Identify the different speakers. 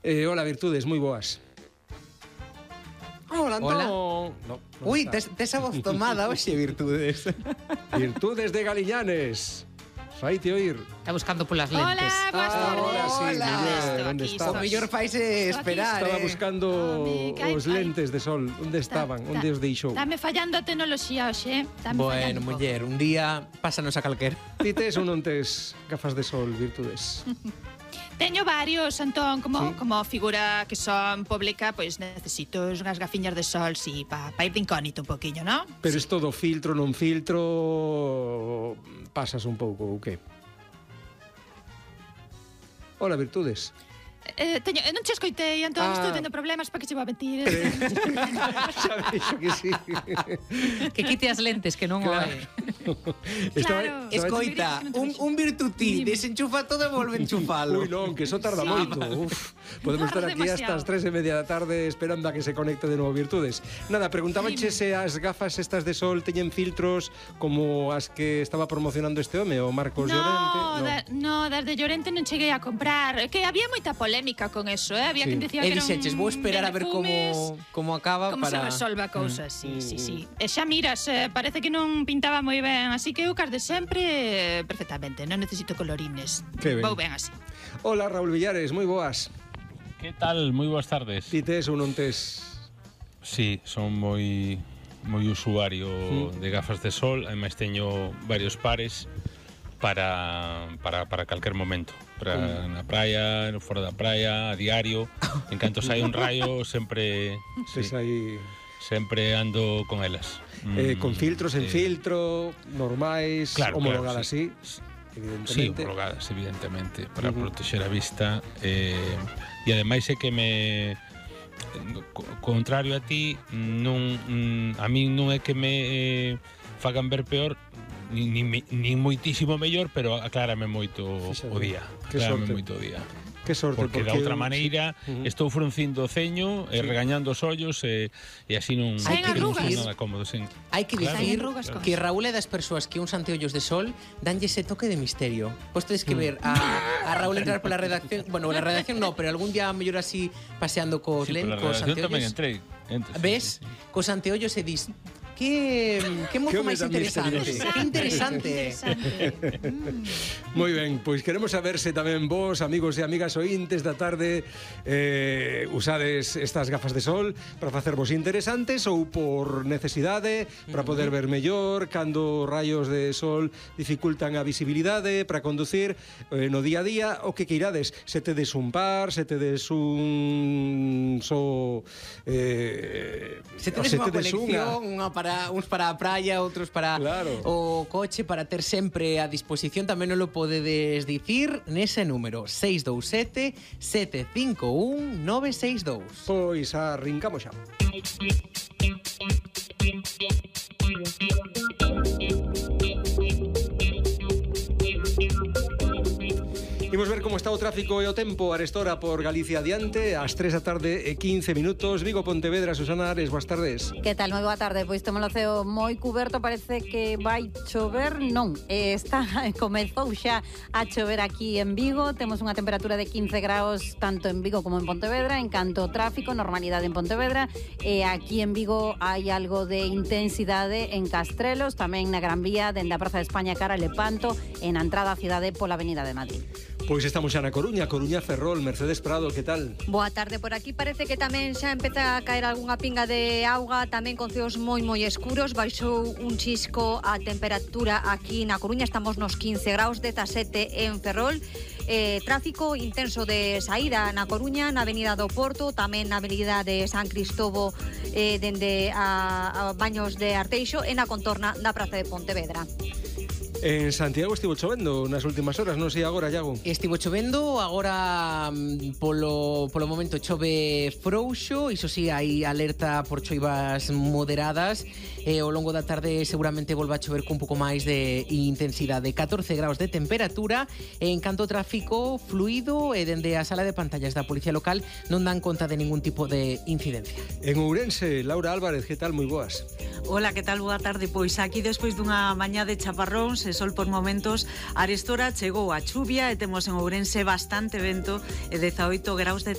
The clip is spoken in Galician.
Speaker 1: Hola, Virtudes, moi boas. Hola, Antón. No,
Speaker 2: Ui, tes a voz tomada hoxe, Virtudes.
Speaker 1: Virtudes de Galiñanes. Faite oír.
Speaker 3: Está buscando polas lentes.
Speaker 4: Hola, boas tardes.
Speaker 1: Ahora sí,
Speaker 2: Hola.
Speaker 1: onde
Speaker 4: Aquí
Speaker 1: estabas?
Speaker 2: O mellor faise esperar,
Speaker 1: Estaba buscando os
Speaker 4: Ai.
Speaker 1: lentes de sol. Onde estaban? Onde os deixou?
Speaker 4: Dame fallando a tecnoloxía hoxe, Dame
Speaker 2: Bueno,
Speaker 4: fallando un pouco.
Speaker 2: muller, un día pásanos a calquera.
Speaker 1: Ti tes ou non tes gafas de sol, Virtudes?
Speaker 4: Teño varios, Antón, como figura que son pública, pois necesito unhas gafiñas de sol, si, pa ir de incógnito un poquinho, non?
Speaker 1: Pero isto do filtro, non filtro... Pasas un pouco, ou que? Hola, Virtudes.
Speaker 4: Non che escoitei, Antón, estou tendo problemas para que che vou a mentir.
Speaker 1: Xa veixo que sí.
Speaker 3: Que quite as lentes, que non
Speaker 1: Claro.
Speaker 3: oe.
Speaker 4: Claro.
Speaker 2: Escoita, un virtutí, desenchufa todo e volve a enchufalo.
Speaker 1: Uy, non, que eso tarda
Speaker 4: Sí.
Speaker 1: moito. Uf, podemos estar
Speaker 4: Tarda
Speaker 1: aquí hasta as 3:30 da tarde esperando a que se conecte de novo Virtudes. Nada, preguntábanche se as gafas estas de sol teñen filtros como as que estaba promocionando este home, o Marcos Llorente.
Speaker 4: No, das de Llorente non cheguei a comprar. Que había moita polémica con eso, Había
Speaker 1: Sí.
Speaker 4: quen dicía
Speaker 2: E
Speaker 4: que era un
Speaker 2: dixeches, vou esperar a ver
Speaker 4: vendefumes.
Speaker 2: como acaba
Speaker 4: Como
Speaker 2: para...
Speaker 4: se resolve a cousa, sí. E xa miras, parece que non pintaba moi ben, así que eu cas de sempre, perfectamente, non necesito colorines.
Speaker 1: Que ben.
Speaker 4: Vou ben así.
Speaker 1: Hola, Raúl Villares, moi boas.
Speaker 5: Que tal? Moi boas tardes.
Speaker 1: Ti tes ou non tes?
Speaker 5: Sí, son moi usuario de gafas de sol, ademais teño varios pares para calquer momento. Para na praia, fora da praia, a diario. En canto sai un raio, sempre
Speaker 1: Tes aí...
Speaker 5: sempre ando con elas.
Speaker 1: Con filtros, en filtro, normais,
Speaker 5: Claro,
Speaker 1: homologadas,
Speaker 5: sí.
Speaker 1: sí.
Speaker 5: Sí,
Speaker 1: Evidentemente.
Speaker 5: homologadas, evidentemente, para proteger a vista. E ademais é que me... Contrario a ti, a min non é que me fagan ver peor, ni moitísimo mellor, pero aclárame moito o día.
Speaker 1: Que
Speaker 5: Aclárame
Speaker 1: sorte.
Speaker 5: moito o día.
Speaker 1: Que sorte,
Speaker 5: Porque da outra maneira estou fruncindo o ceño e regañando os ollos e así non
Speaker 4: Sen
Speaker 5: non
Speaker 4: arrugas.
Speaker 5: son nada cómodo.
Speaker 2: Hai que
Speaker 5: Claro.
Speaker 2: dicir
Speaker 4: Hai arrugas con
Speaker 2: que
Speaker 4: eso.
Speaker 2: Raúl é das persoas que uns anteollos de sol danlle ese toque de misterio. Vos tedes que ver a Raúl entrar pola redacción, bueno, la redacción no, pero algún día mellor así paseando cos
Speaker 5: Sí, pola
Speaker 2: cos
Speaker 5: redacción tamén
Speaker 2: anteollos.
Speaker 5: entrei.
Speaker 2: Ves? Cos anteollos e dis que mozo
Speaker 1: home
Speaker 2: máis
Speaker 1: tan
Speaker 2: interesante.
Speaker 1: misterioso.
Speaker 2: Que interesante.
Speaker 1: Moi ben, pois queremos saber se tamén vos, amigos e amigas ointes da tarde, usades estas gafas de sol para facervos interesantes ou por necesidade, para poder ver mellor, cando rayos de sol dificultan a visibilidade, para conducir no día a día, o que queirades. Se tedes un par, se tedes un
Speaker 2: Se tedes unha colección, uns para a praia, outros para
Speaker 1: Claro.
Speaker 2: o coche, para ter sempre a disposición, tamén non lo podedes dicir nese número 627 751 962.
Speaker 1: Pois arrincamos xa. Imos ver como está o tráfico e o tempo arestora por Galicia adiante, ás 3 da tarde e 15 minutos. Vigo, Pontevedra, Susana Ares, boas tardes.
Speaker 6: Que tal? Moi boa tarde. Pois temos o ceo moi cuberto, parece que vai chover, non. Comezou xa a chover aquí en Vigo. Temos unha temperatura de 15 graus tanto en Vigo como en Pontevedra. En canto ao tráfico, normalidade en Pontevedra. E aquí en Vigo hai algo de intensidade en Castrelos, tamén na Gran Vía, dende a Praza de España cara a Lepanto, en a entrada á cidade pola Avenida de Madrid.
Speaker 1: Pois estamos xa na Coruña, Ferrol, Mercedes Prado, que tal?
Speaker 7: Boa tarde, por aquí parece que tamén xa empeza a caer algunha pinga de auga, tamén con ceos moi escuros, baixou un chisco a temperatura aquí na Coruña, estamos nos 15 graus, 17 en Ferrol. Tráfico intenso de saída na Coruña, na Avenida do Porto, tamén na Avenida de San Cristobo, dende a Baños de Arteixo e na contorna da Praza de Pontevedra.
Speaker 1: En Santiago estivo chovendo nas últimas horas, non sei agora, Iago.
Speaker 2: Estivo chovendo, agora polo momento chove frouxo, iso sí, hai alerta por choivas moderadas, e ao longo da tarde seguramente volva a chover cun pouco máis de intensidade. 14 graus de temperatura, en canto ao tráfico fluido, e dende a sala de pantallas da Policía Local non dan conta de ningún tipo de incidencia.
Speaker 1: En Ourense, Laura Álvarez, que tal? Moi boas.
Speaker 8: Hola, que tal? Boa tarde. Pois aquí, despois dunha mañá de chaparróns e sol por momentos, arestora chegou a chuvia e temos en Ourense bastante vento e 18 graus de